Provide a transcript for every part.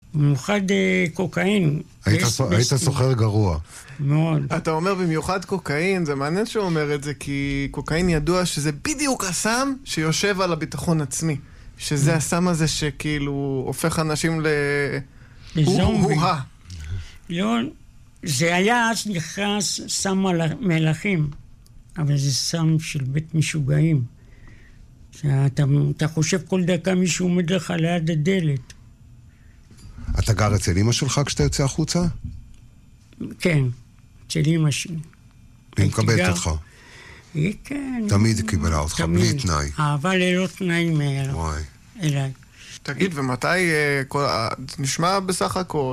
במיוחד קוקאין. היית סוחר גרוע. מאוד. אתה אומר במיוחד קוקאין, זה מעניין שהוא אומר את זה, כי קוקאין ידוע שזה בדיוק הסם שיושב על הביטחון עצמי. שזה הסם הזה שכאילו הופך אנשים לזומבי. לא, זה היה אז נכנס סם מלכים, אבל זה סם של בית משוגעים. אתה חושב כל דקה מישהו עומד לך ליד הדלת. אתה גר אצל אמא שלך כשאתה יוצא החוצה? כן, אצל אמא שלי. היא מקבלת אותך? כן. תמיד היא קיבלה אותך, בלי תנאי. אהבה ללא תנאים אליי. תגיד, ומתי, נשמע בסך הכל,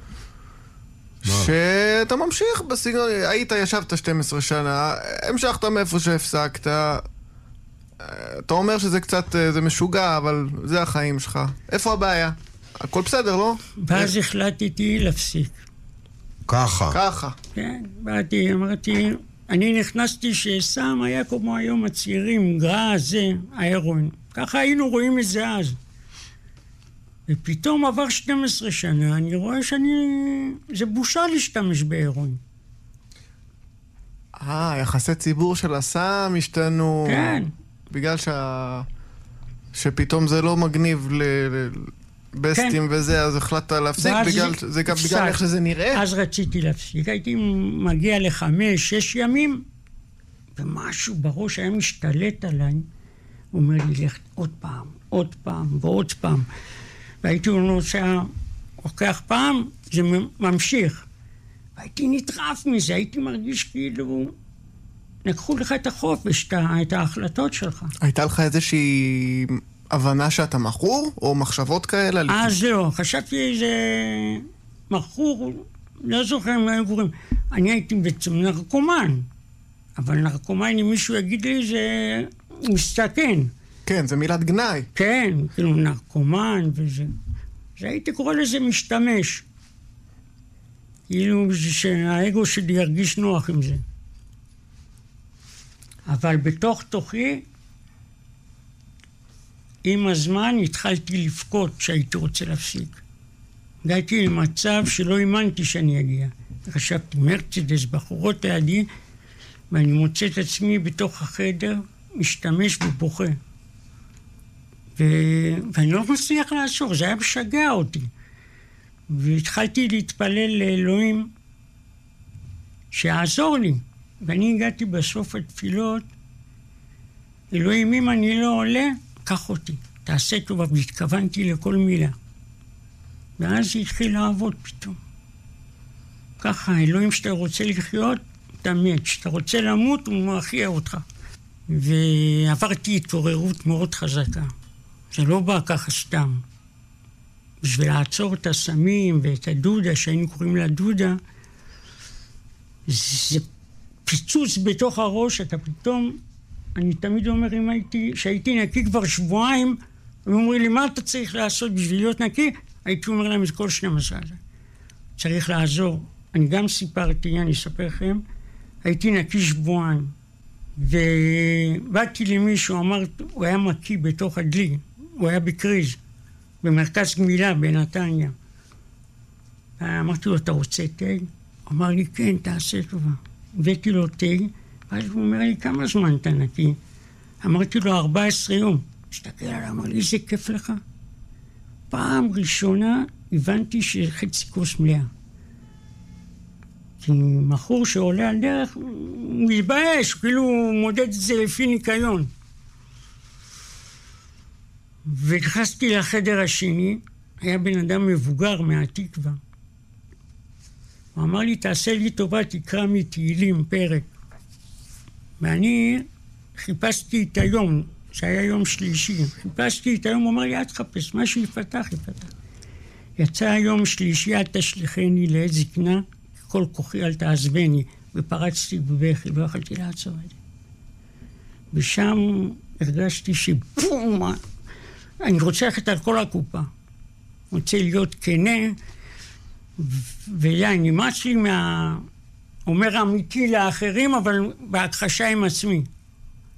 שאתה ממשיך בסגנון, ישבת 12 שנה, המשכת מאיפה שהפסקת, אתה אומר שזה קצת, זה משוגע, אבל זה החיים שלך. איפה הבעיה? הכל בסדר, לא? ואז החלטתי להפסיק. ככה. כן, אמרתי, אני נכנסתי שסם היה כמו היום הצעירים, גרע זה, ההרואין. ככה היינו רואים את זה אז. ופתאום עבר 12 שנה, אני רואה זה בושה להשתמש בהרואין. יחסי ציבור של הסם השתנו. כן. בגלל שפתאום זה לא מגניב בסטים וזה, אז החלטת להפסיק, זה גם בגלל איך שזה נראה? אז רציתי להפסיק, הייתי מגיע ל5-6 ימים, ומשהו בראש היה משתלט עליי, הוא אומר לי, לך עוד פעם ועוד פעם, והייתי נוסע, לוקח פעם, זה ממשיך, והייתי נטרף מזה, הייתי מרגיש כאילו, לקחו לך את החופש, את ההחלטות שלך. הייתה לך איזושהי הבנה שאתה מכור, או מחשבות כאלה? אז לא, חשבתי איזה מכור, לא זוכר מה היו קוראים. אני הייתי בעצם נרקומן, אבל נרקומן, אם מישהו יגיד לי, זה מסתכן. כן, זה מילת גנאי. כן, כאילו נרקומן וזה. זה הייתי קורא לזה משתמש. כאילו שהאגו שלי ירגיש נוח עם זה. אבל בתוך תוכי, עם הזמן התחלתי לבכות שהייתי רוצה להפסיק. הגעתי למצב שלא האמנתי שאני אגיע. חשבתי, מרצדס, בחורות לידי, ואני מוצא את עצמי בתוך החדר, משתמש ובוכה. ואני לא מצליח לעצור, זה היה משגע אותי. והתחלתי להתפלל לאלוהים שיעזור לי. ואני הגעתי בסוף התפילות, אלוהים, אם אני לא עולה, קח אותי, תעשה טובה, והתכוונתי לכל מילה. ואז זה התחיל לעבוד פתאום. ככה, אלוהים, שאתה רוצה לחיות, אתה מת. שאתה רוצה למות, הוא מאחיה אותך. ועברתי התעוררות מאוד חזקה. זה לא בא ככה סתם. בשביל לעצור את הסמים ואת הדודה, שהיינו קוראים לה דודה, זה פיצוץ בתוך הראש, אתה פתאום, אני תמיד אומר, שהייתי נקי כבר שבועיים, הם אומרים לי, מה אתה צריך לעשות בשביל להיות נקי? הייתי אומר להם את כל 12 הזה. צריך לעזור. אני גם סיפרתי, אני אספר לכם, הייתי נקי שבועיים, ובאתי למישהו, אמר, הוא היה מקי בתוך הדלי, הוא היה בקריז, במרכז גמילה בנתניה. אמרתי לו, אתה רוצה תה? אמר לי, כן, תעשה טובה. הבאתי לו תה, ואז הוא אומר לי, כמה זמן אתה נקי? אמרתי לו, 14 יום. הסתכל עליו, אמר לי, איזה כיף לך. פעם ראשונה הבנתי שחצי כוס מלאה. כי מכור שעולה על דרך, הוא מתבייש, כאילו הוא מודד את זה לפי ניקיון. ונכנסתי לחדר השני, היה בן אדם מבוגר מהתקווה. הוא אמר לי, תעשה לי טובה, תקרא מתהילים פרק. ואני חיפשתי את היום, שהיה יום שלישי, חיפשתי את היום, הוא אמר לי, אל תחפש, מה שיפתח, יפתח. יצא היום שלישי, אל תשליחני לעת זקנה, כל כוחי אל תעזבני, ופרצתי בבכי, לא יכולתי לעצור את זה. ושם הרגשתי שבום, אני רוצה ללכת על כל הקופה. רוצה להיות כנה, ואני נמאס לי אומר אמיתי לאחרים, אבל בהכחשה עם עצמי.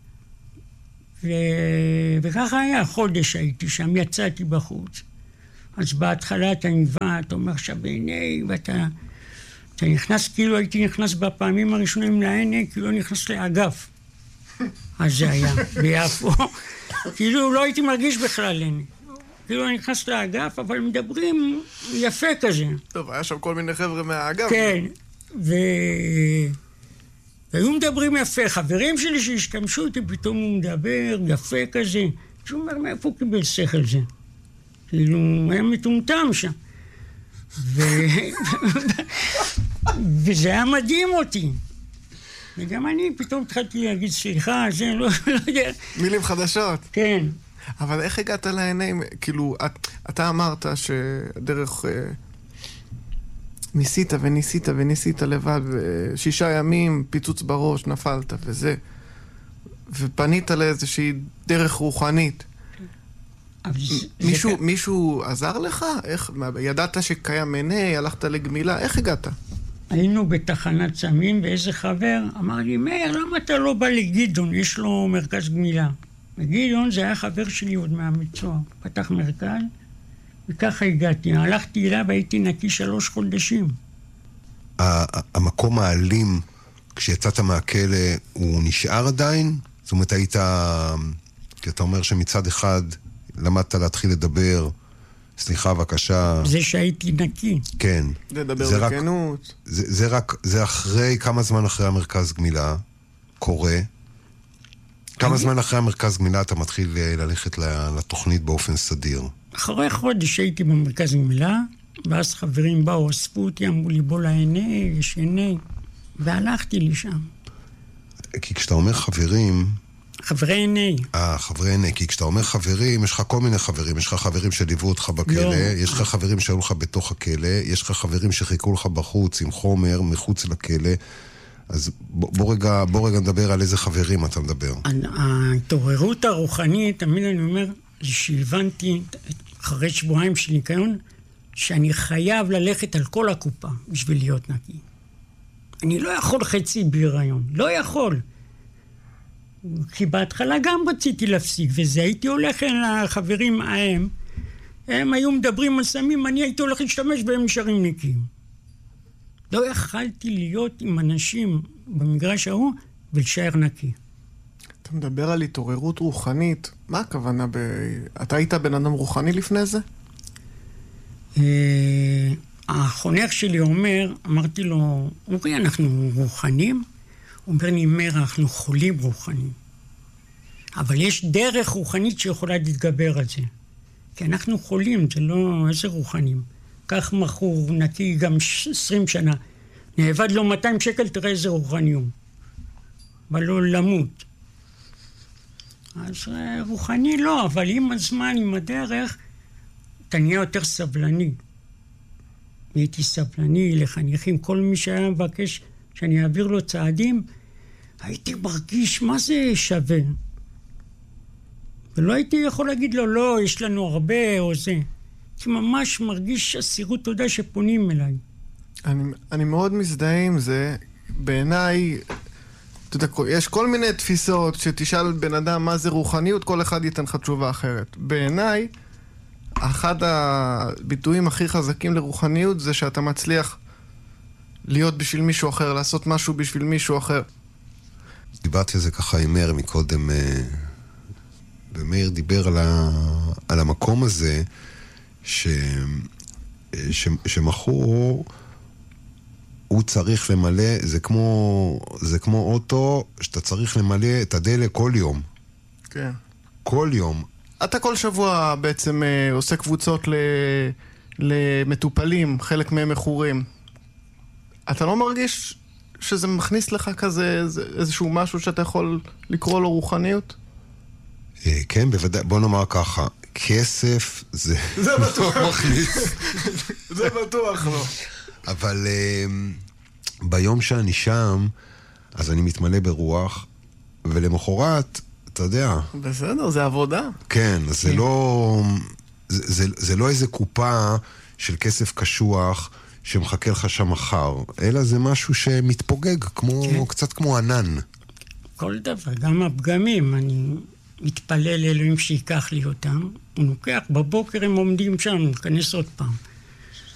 וככה היה, חודש הייתי שם, יצאתי בחוץ. אז בהתחלה אתה נבע, אתה אומר שבעיני, ואתה נכנס, כאילו הייתי נכנס בפעמים הראשונים לעיני, כאילו נכנס לאגף. אז זה היה ביפו. כאילו לא הייתי מרגיש בכלל עיני. כאילו אני נכנס לאגף, אבל מדברים יפה כזה. טוב, היה שם כל מיני חבר'ה מהאגף. כן, והיו מדברים יפה. חברים שלי שהשתמשו אותי, פתאום הוא מדבר יפה כזה. שהוא אומר, מאיפה הוא קיבל שכל זה? כאילו, היה מטומטם שם. וזה היה מדהים אותי. וגם אני פתאום התחלתי להגיד סליחה, זה לא יודע. מילים חדשות. כן. אבל איך הגעת לעיניים? כאילו, אתה אמרת שהדרך ניסית וניסית וניסית לבד, 6 ימים, פיצוץ בראש, נפלת וזה. ופנית לאיזושהי דרך רוחנית. מישהו עזר לך? איך? ידעת שקיים עיני, הלכת לגמילה, איך הגעת? היינו בתחנת סמים, ואיזה חבר אמר לי, מאיר, למה אתה לא בא לגדעון? יש לו מרכז גמילה. וגדעון זה היה חבר שלי עוד מהמצוא. פתח מרכז, וככה הגעתי. הלכתי אליו והייתי נקי 3 חודשים. המקום האלים, כשיצאת מהכלא, הוא נשאר עדיין? זאת אומרת, היית... כי אתה אומר שמצד אחד למדת להתחיל לדבר, סליחה בבקשה. זה שהייתי נקי. כן. לדבר בכנות. זה אחרי, כמה זמן אחרי המרכז גמילה קורה? כמה זמן אחרי המרכז גמילה אתה מתחיל ללכת לתוכנית באופן סדיר? אחרי חודש הייתי במרכז גמילה, ואז חברים באו, אספו אותי, אמרו לי בוא לעיני, יש עיני, והלכתי לשם. כי כשאתה אומר חברים... חברי עיני. חברי עיני, כי כשאתה אומר חברים, יש לך כל מיני חברים. יש לך חברים שליוו אותך בכלא, לא. יש לך חברים שהיו לך בתוך הכלא, יש לך חברים שחיכו לך בחוץ עם חומר, מחוץ לכלא. אז בוא רגע נדבר על איזה חברים אתה מדבר. ההתעוררות הרוחנית, תמיד אני אומר, זה שהבנתי אחרי 2 שבועות של ניקיון, שאני חייב ללכת על כל הקופה בשביל להיות נקי. אני לא יכול חצי בהיריון, לא יכול. כי בהתחלה גם רציתי להפסיק, וזה הייתי הולך אל החברים ההם, הם היו מדברים על סמים, אני הייתי הולך להשתמש והם נשארים נקיים. לא יכלתי להיות עם אנשים במגרש ההוא ולשאר נקי. אתה מדבר על התעוררות רוחנית, מה הכוונה אתה היית בן אדם רוחני לפני זה? החונך שלי אומר, אמרתי לו, אורי, אנחנו רוחנים? הוא אומר לי, מאיר, אנחנו חולים רוחניים. אבל יש דרך רוחנית שיכולה להתגבר על זה. כי אנחנו חולים, זה לא איזה רוחנים. כך מכור נקי גם 20 שנה. נאבד לו 200 שקל, תראה איזה רוחני הוא. אבל לא למות. אז רוחני לא, אבל עם הזמן, עם הדרך, אתה נהיה יותר סבלני. הייתי סבלני לחניכים, כל מי שהיה מבקש שאני אעביר לו צעדים, הייתי מרגיש מה זה שווה. ולא הייתי יכול להגיד לו, לא, יש לנו הרבה או זה. כי ממש מרגיש אסירות תודה שפונים אליי. אני מאוד מזדהה עם זה. בעיניי, אתה יודע, יש כל מיני תפיסות שתשאל בן אדם מה זה רוחניות, כל אחד ייתן לך תשובה אחרת. בעיניי, אחד הביטויים הכי חזקים לרוחניות זה שאתה מצליח להיות בשביל מישהו אחר, לעשות משהו בשביל מישהו אחר. דיברתי על זה ככה עם מאיר מקודם, ומאיר דיבר על המקום הזה שמכור הוא צריך למלא, זה כמו אוטו שאתה צריך למלא את הדלק כל יום. כן. כל יום. אתה כל שבוע בעצם עושה קבוצות למטופלים, חלק מהם מכורים. אתה לא מרגיש שזה מכניס לך כזה איזשהו משהו שאתה יכול לקרוא לו רוחניות? כן, בוודאי. בוא נאמר ככה, כסף זה בטוח מכניס. זה בטוח לא. אבל ביום שאני שם, אז אני מתמלא ברוח, ולמחרת, אתה יודע. בסדר, זה עבודה. כן, זה לא איזה קופה של כסף קשוח שמחכה לך שם מחר, אלא זה משהו שמתפוגג, קצת כמו ענן. כל דבר, גם הפגמים, אני מתפלל לאלוהים שיקח לי אותם, הוא לוקח, בבוקר הם עומדים שם, הוא מכנס עוד פעם.